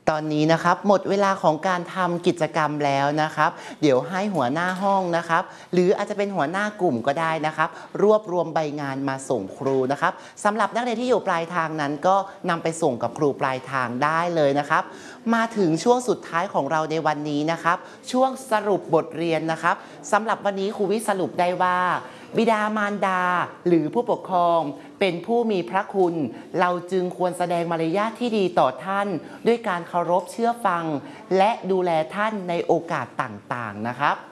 ตอนนี้นะครับหมดเวลาของการทำกิจกรรมแล้วนะครับเดี๋ยวให้หัวหน้าห้องนะครับหรืออาจจะเป็นหัวหน้ากลุ่มก็ได้นะครับรวบรวมใบงานมาส่งครูนะครับสำหรับนักเรียนที่อยู่ปลายทางนั้นก็นำไปส่งกับครูปลายทางได้เลยนะครับมาถึงช่วงสุดท้ายของเราในวันนี้นะครับช่วงสรุปบทเรียนนะครับสำหรับวันนี้ครูวิสรุปได้ว่าบิดามารดาหรือผู้ปกครองเป็นผู้มีพระคุณเราจึงควรแสดงมารยาทที่ดีต่อท่านด้วยการเคารพเชื่อฟังและดูแลท่านในโอกาสต่างๆนะครับ